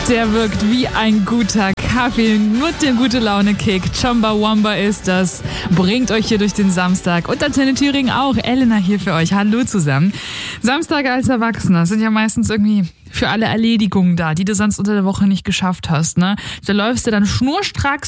Der wirkt wie ein guter Kaffee mit dem Gute-Laune-Kick. Chumbawamba ist das. Bringt euch hier durch den Samstag. Und Antenne Thüringen auch. Elena hier für euch. Hallo zusammen. Samstage als Erwachsener sind ja meistens irgendwie für alle Erledigungen da, die du sonst unter der Woche nicht geschafft hast. Ne? Da läufst du dann schnurstracks